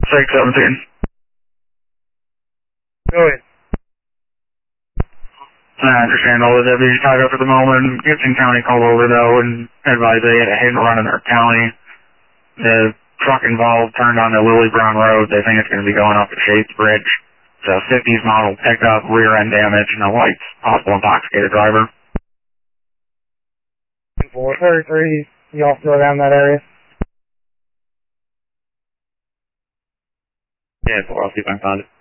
617. Go ahead. I understand all the deputies tied up at the moment. Gibson County called over though and advised they had a hit and run in their county. The truck involved turned onto Lily Brown Road. They think it's going to be going off the Shades Bridge. It's a 50s model pickup, rear end damage, no lights. Possible intoxicated driver. 433, y'all still around that area? Yeah, I'll see if I can find it.